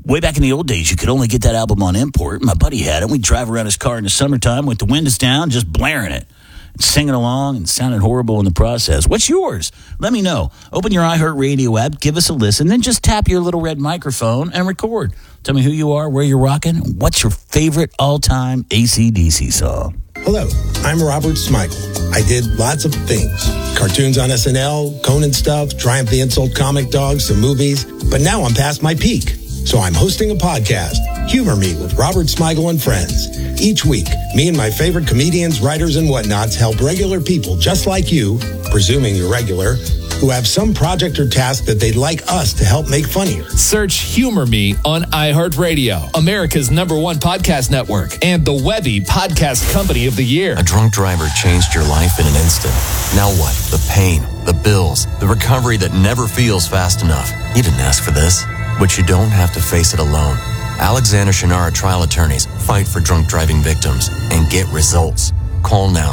Way back in the old days, you could only get that album on import. My buddy had it. We'd drive around his car in the summertime with the windows down, just blaring it. Singing along and sounding horrible in the process. What's yours? Let me know. Open your iHeartRadio app, give us a listen, then just tap your little red microphone and record. Tell me who you are, where you're rocking, what's your favorite all-time AC/DC song. Hello, I'm Robert Smigel. I did lots of things. Cartoons on SNL, Conan stuff, Triumph the Insult comic dogs, some movies. But now I'm past my peak. So I'm hosting a podcast, Humor Me with Robert Smigel and Friends. Each week, me and my favorite comedians, writers, and whatnots help regular people just like you, presuming you're regular, who have some project or task that they'd like us to help make funnier. Search Humor Me on iHeartRadio, America's #1 podcast network, and the Webby Podcast Company of the Year. A drunk driver changed your life in an instant. Now what? The pain, the bills, the recovery that never feels fast enough. You didn't ask for this, but you don't have to face it alone. Alexander Shannara trial attorneys fight for drunk driving victims and get results. Call now,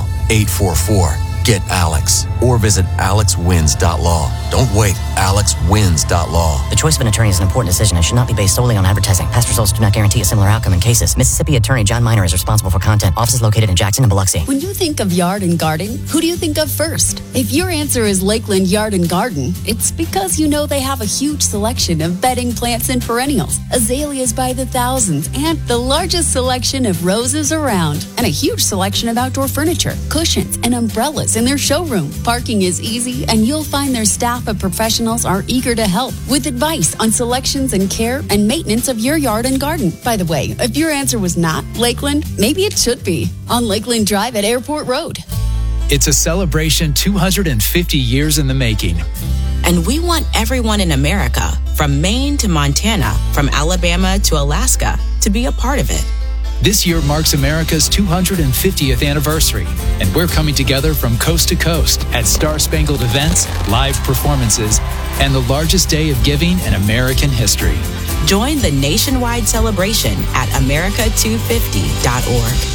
844-GET-ALEX, or visit alexwins.law. Don't wait, alexwins.law. The choice of an attorney is an important decision and should not be based solely on advertising. Past results do not guarantee a similar outcome in cases. Mississippi Attorney John Minor is responsible for content. Office is located in Jackson and Biloxi. When you think of yard and garden, who do you think of first? If your answer is Lakeland Yard and Garden, it's because you know they have a huge selection of bedding plants and perennials, azaleas by the thousands, and the largest selection of roses around, and a huge selection of outdoor furniture, cushions, and umbrellas in their showroom. Parking is easy, and you'll find their staff of professionals are eager to help with advice on selections and care and maintenance of your yard and garden. By the way, if your answer was not Lakeland, maybe it should be on Lakeland Drive at Airport Road. It's a celebration 250 years in the making. And we want everyone in America, from Maine to Montana, from Alabama to Alaska, to be a part of it. This year marks America's 250th anniversary, and we're coming together from coast to coast at Star-Spangled events, live performances, and the largest day of giving in American history. Join the nationwide celebration at america250.org.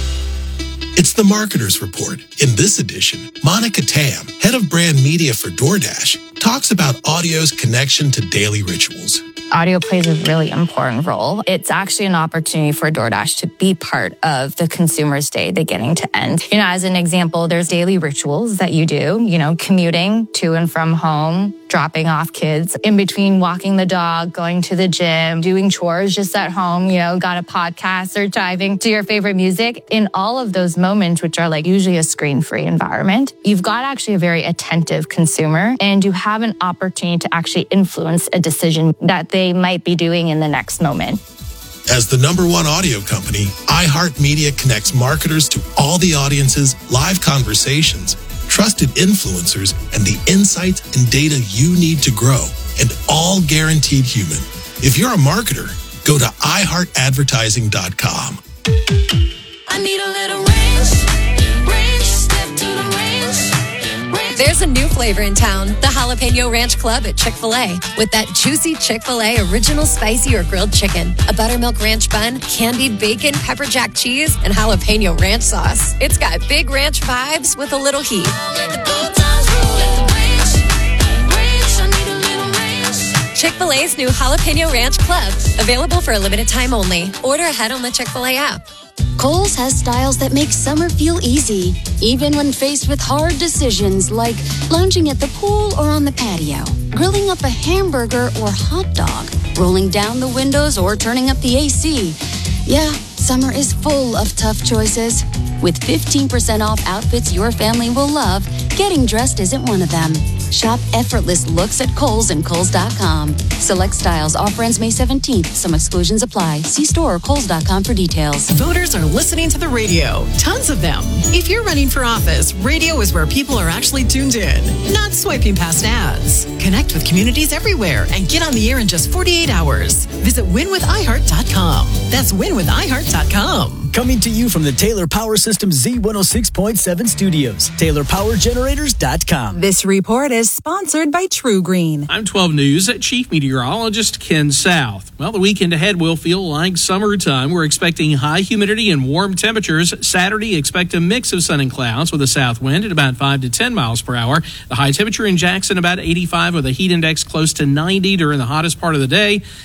It's the Marketer's Report. In this edition, Monica Tam, head of brand media for DoorDash, talks about audio's connection to daily rituals. Audio plays a really important role. It's actually an opportunity for DoorDash to be part of the consumer's day beginning to end. As an example, there's daily rituals that you do, commuting to and from home, dropping off kids, in between walking the dog, going to the gym, doing chores just at home, got a podcast or driving to your favorite music. In all of those moments, which are usually a screen-free environment, you've got actually a very attentive consumer, and you have an opportunity to actually influence a decision that they might be doing in the next moment. As the #1 audio company, iHeartMedia connects marketers to all the audiences, live conversations, trusted influencers, and the insights and data you need to grow, and all guaranteed human. If you're a marketer, go to iHeartAdvertising.com. I need a little range, step to the range. There's a new flavor in town, the Jalapeno Ranch Club at Chick-fil-A. With that juicy Chick-fil-A original spicy or grilled chicken, a buttermilk ranch bun, candied bacon, pepper jack cheese, and jalapeno ranch sauce. It's got big ranch vibes with a little heat. Chick-fil-A's new Jalapeno Ranch Club, available for a limited time only. Order ahead on the Chick-fil-A app. Kohl's has styles that make summer feel easy, even when faced with hard decisions like lounging at the pool or on the patio, grilling up a hamburger or hot dog, rolling down the windows or turning up the AC. Yeah, summer is full of tough choices. With 15% off outfits your family will love, getting dressed isn't one of them. Shop effortless looks at Kohl's and Kohl's.com. Select styles. Offer ends May 17th. Some exclusions apply. See store or Kohl's.com for details. Voters are listening to the radio. Tons of them. If you're running for office, radio is where people are actually tuned in, not swiping past ads. Connect with communities everywhere and get on the air in just 48 hours. Visit winwithiheart.com. That's winwithiheart.com. Coming to you from the Taylor Power Systems Z106.7 studios. TaylorPowerGenerators.com. This report is sponsored by True Green. I'm 12 News Chief Meteorologist Ken South. Well, the weekend ahead will feel like summertime. We're expecting high humidity and warm temperatures. Saturday, expect a mix of sun and clouds with a south wind at about 5 to 10 miles per hour. The high temperature in Jackson about 85 with a heat index close to 90 during the hottest part of the day.